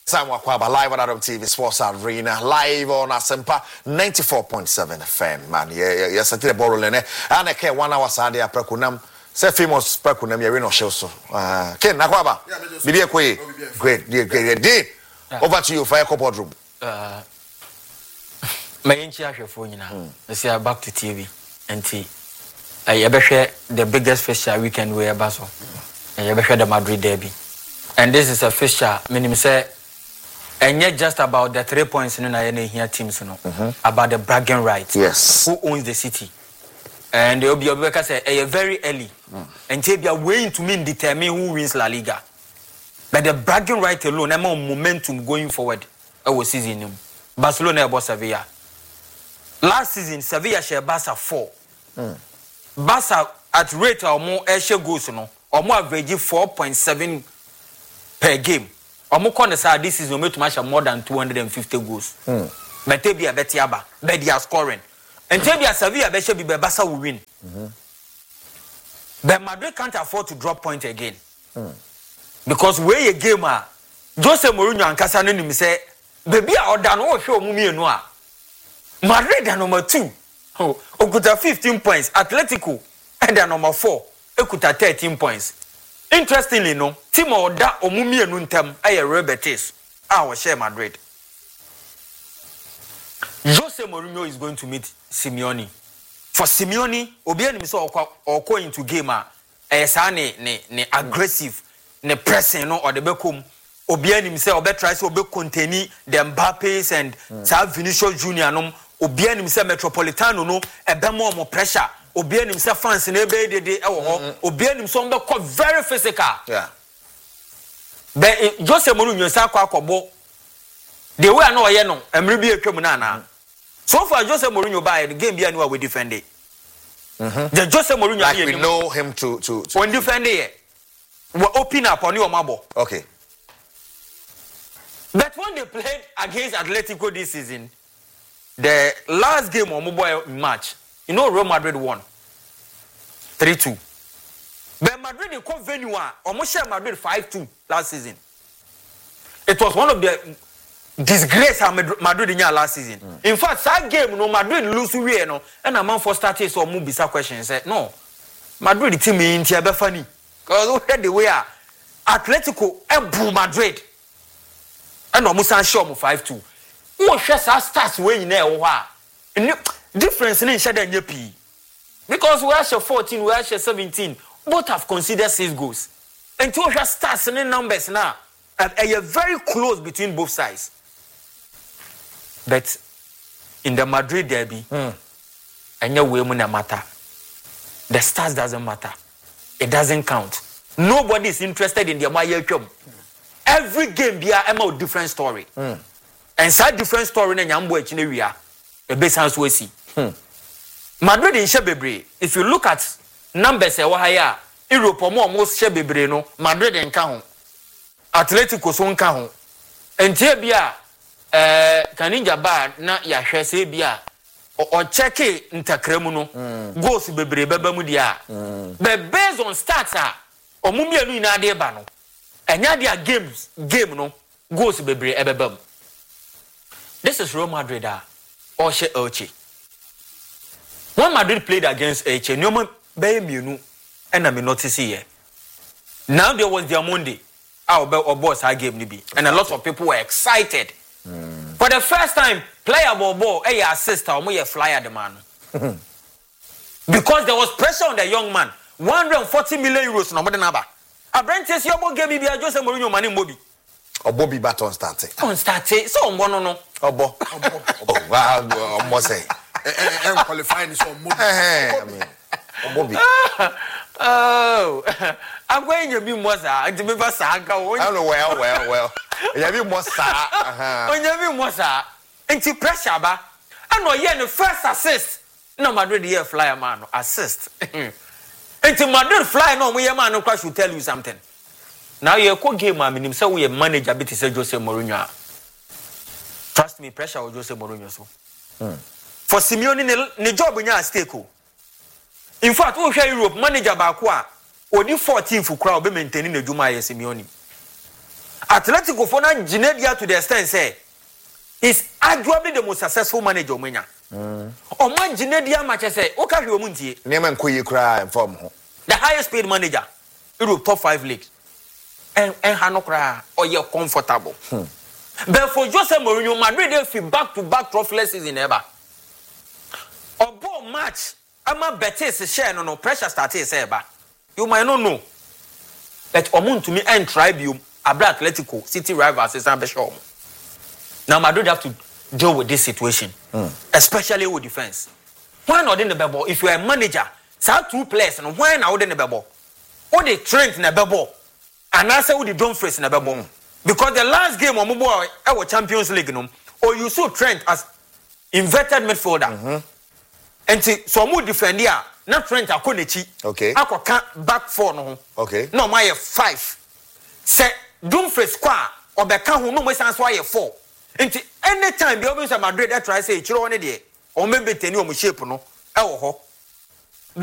Sam Wakwaba live on Adam TV Sports Arena, live on Asempa 94.7 FM. Man, yes, I did a borrow lene. And I care 1 hour Sunday a prekunam. Say famous prekunam, you're no show so. Ken Nakwaba, be a great, great. Over to you for a couple room. My inch phone now. Let's say back to TV and tea. I ever share the biggest fixture weekend where Basel. I ever share the Madrid derby. And this is a fixture, meaning say. And yet, just about the 3 points in the here teams, about the bragging rights. Yes. Who owns the city? And the Obiobeka said, very early. And they are waiting to mean determine who wins La Liga. But the bragging right alone, I'm on momentum going forward. Our season. Barcelona about Sevilla. Last season, Sevilla share Barca 4. Barca at rate or more air goals, or more average 4.7 per game. Omukon say this season made to match more than 250 goals. But Tebia Betiaba, but they are scoring. And Tebia Sevilla be Barca will win. But Madrid can't afford to drop point again. Because where a gamer, Jose Mourinho and Casanini say, baby, or dan oh show mumi noa. Madrid are number 2. Okuta 15 points. Atletico and they number 4. Okuta 13 points. Interestingly, no, Timo da omumi enuntem aye Rebetis. Our share Madrid. Jose Mourinho is going to meet Simeone. For Simeone, obiani miso oko into game ne aggressive, ne pressing no or the bekum. Obiani miso obe try to obe contain the Mbappes and Vinicius Junior no. Obiani miso Metropolitano no ebe more pressure. Obiani himself fans in ebe de Obiani himself be very physical. Yeah. But Jose Mourinho say akobo the way I know ye no emre bi etwam na. So far Jose Mourinho by the game bi anwa we defend it. The Jose Mourinho like we know him to when defend it. We open up on your mabo. Okay. But when they played against Atletico this season, the last game on mobile match, you know Real Madrid won 3-2. But Madrid in come venue almost share Madrid 5-2 last season. It was one of the disgrace Madrid in last season. In fact, that game no Madrid lose we no and a man for started so move bisa question said no. Madrid team in Tiabe funny. Because we had the way Atletico and Madrid. And almost show 5-2. Who shares our stats way in there difference in share than P. Because we are 14, we are 17. Both have considered 6 goals. And two stats and numbers now. And are very close between both sides. But in the Madrid derby, and your women matter. The stats doesn't matter. It doesn't count. Nobody is interested in the Mayer. Every game be a different story. And that different story in Yambo Chineria, a base house we see. Madrid in Shebebre, if you look at numbers, Europe almost Shebebre, no, Madrid and Cajon, Atletico son Cajon, and Tebia, Caninja Bad, not Yashe Bia, or check it into Cremuno, goes to Bebre Babamudia. But based on stats, or Mumia Luna Debano, and Yadia game no, goes to Bebre Ebebum. This is Real Madrid, Oche Elche. When Madrid played against Elche, no one Bayern and I may notice here. Now there was their Monday, our boss I gave me, and a lot of people were excited. For the first time, player ball, assist or more flyer the man. Because there was pressure on the young man. 140 million euros no more than number. A brand says your boy gave me a Jose Mourinho money Mobi. Or Bobby Baton started. On started, so no. Oh, wow, almost say. And qualifying is on Bobby. Oh, I'm going to be more to be Basaka. I don't know well. You be more when you be more anti pressure, ba. I know you're the first assist. No Madrid here flyer man assist. Anti Madrid fly no we man no crash will tell you something. Now you're a game, I mean, so we manage a bit to say Jose Mourinho. Trust me, pressure with Jose Mourinho. So. For Simeone, the job in your stake. In fact, we share Europe manager Bakwa, only 14 for crowd be maintaining the Juma Simeone. Atletico for na Ginedia to the extent say is arguably the most successful manager omenya. Oman Ginedia match say o ka hwe omuntie. Neman koyi kra inform ho. The highest paid manager Europe top 5 leagues. And Hanokra or you're comfortable. But for Jose Mourinho, Madrid they feel back-to-back trophyless season ever. A ball match, I'm a Betis share no pressure started ever. You might not know. But Omun to me and Tribune, Abra Atletico, City rivals is ambitious. Now Madrid have to deal with this situation, especially with defense. Why not in the bubble? If you're a manager, say 2 players, and why not in the bubble? Or they trained in the bubble. And I say we don't face in the bubble. Because the last game of our Champions League, or you saw Trent as inverted midfielder. And so more defend here, not Trent Akonichi. Okay. I can't back 4 no. Okay. No, my 5. Say don't face squad or the count who no more sans why 4. And anytime the officer Madrid I try say chiro one day or maybe teni o shape no.